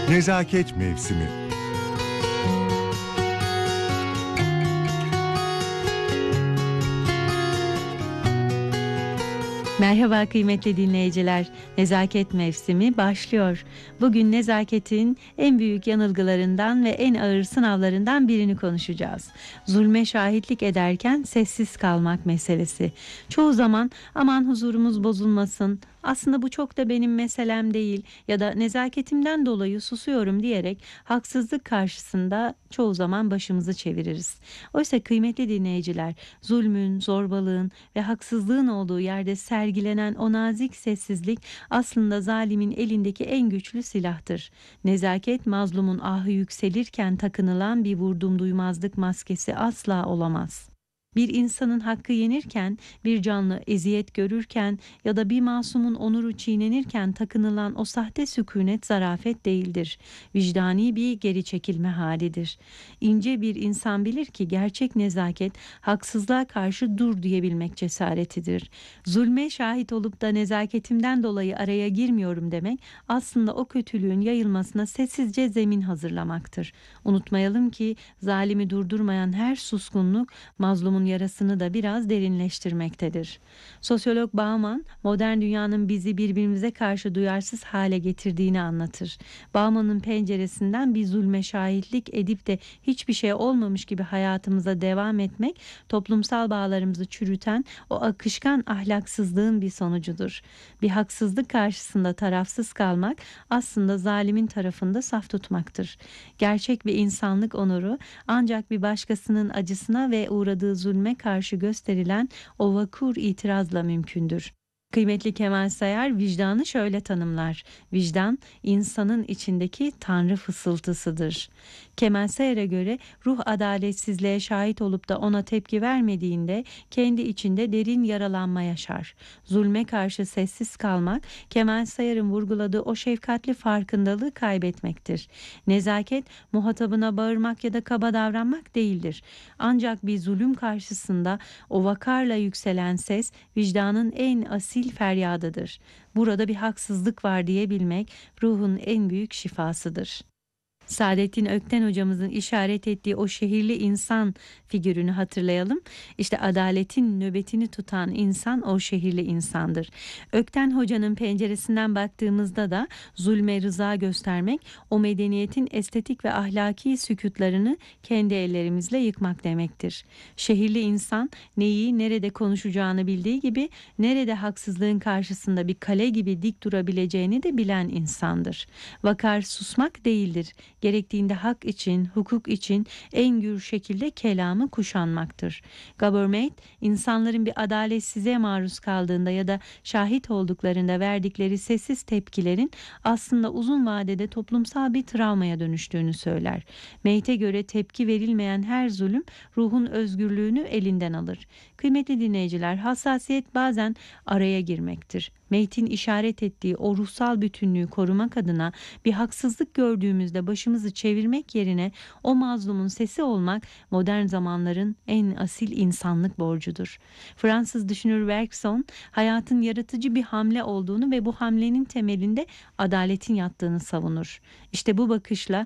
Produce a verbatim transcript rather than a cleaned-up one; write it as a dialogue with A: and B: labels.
A: Nezaket mevsimi.
B: Merhaba kıymetli dinleyiciler. Nezaket mevsimi başlıyor. Bugün nezaketin en büyük yanılgılarından ve en ağır sınavlarından birini konuşacağız. Zulme şahitlik ederken sessiz kalmak meselesi. Çoğu zaman aman huzurumuz bozulmasın, aslında bu çok da benim meselem değil ya da nezaketimden dolayı susuyorum diyerek haksızlık karşısında çoğu zaman başımızı çeviririz. Oysa kıymetli dinleyiciler, zulmün, zorbalığın ve haksızlığın olduğu yerde sergilenen o nazik sessizlik aslında zalimin elindeki en güçlü silahtır. Nezaket mazlumun ahı yükselirken takınılan bir vurdum duymazlık maskesi asla olamaz. Bir insanın hakkı yenirken, bir canlı eziyet görürken ya da bir masumun onuru çiğnenirken takınılan o sahte sükunet zarafet değildir. Vicdani bir geri çekilme halidir. İnce bir insan bilir ki gerçek nezaket haksızlığa karşı dur diyebilmek cesaretidir. Zulme şahit olup da nezaketimden dolayı araya girmiyorum demek aslında o kötülüğün yayılmasına sessizce zemin hazırlamaktır. Unutmayalım ki zalimi durdurmayan her suskunluk mazlumun yarasını da biraz derinleştirmektedir. Sosyolog Bauman, modern dünyanın bizi birbirimize karşı duyarsız hale getirdiğini anlatır. Bauman'ın penceresinden bir zulme şahitlik edip de hiçbir şey olmamış gibi hayatımıza devam etmek, toplumsal bağlarımızı çürüten o akışkan ahlaksızlığın bir sonucudur. Bir haksızlık karşısında tarafsız kalmak aslında zalimin tarafında saf tutmaktır. Gerçek bir insanlık onuru ancak bir başkasının acısına ve uğradığı zulme karşı gösterilen o vakur itirazla mümkündür. Kıymetli Kemal Sayar vicdanı şöyle tanımlar. Vicdan insanın içindeki tanrı fısıltısıdır. Kemal Sayar'a göre ruh adaletsizliğe şahit olup da ona tepki vermediğinde kendi içinde derin yaralanma yaşar. Zulme karşı sessiz kalmak Kemal Sayar'ın vurguladığı o şefkatli farkındalığı kaybetmektir. Nezaket muhatabına bağırmak ya da kaba davranmak değildir. Ancak bir zulüm karşısında o vakarla yükselen ses vicdanın en asil feryadıdır. Burada bir haksızlık var diyebilmek ruhun en büyük şifasıdır. Saadettin Ökten hocamızın işaret ettiği o şehirli insan figürünü hatırlayalım. İşte adaletin nöbetini tutan insan o şehirli insandır. Ökten hocanın penceresinden baktığımızda da zulme rıza göstermek, o medeniyetin estetik ve ahlaki sükûtlarını kendi ellerimizle yıkmak demektir. Şehirli insan neyi nerede konuşacağını bildiği gibi nerede haksızlığın karşısında bir kale gibi dik durabileceğini de bilen insandır. Vakar susmak değildir. Gerektiğinde hak için, hukuk için en gür şekilde kelamı kuşanmaktır. Government, insanların bir adaletsizliğe maruz kaldığında ya da şahit olduklarında verdikleri sessiz tepkilerin aslında uzun vadede toplumsal bir travmaya dönüştüğünü söyler. Mate'e göre tepki verilmeyen her zulüm ruhun özgürlüğünü elinden alır. Kıymetli dinleyiciler, hassasiyet bazen araya girmektir. Mate'in işaret ettiği o ruhsal bütünlüğü korumak adına bir haksızlık gördüğümüzde başımızı çevirmek yerine o mazlumun sesi olmak modern zamanların en asil insanlık borcudur. Fransız düşünür Bergson, hayatın yaratıcı bir hamle olduğunu ve bu hamlenin temelinde adaletin yattığını savunur. İşte bu bakışla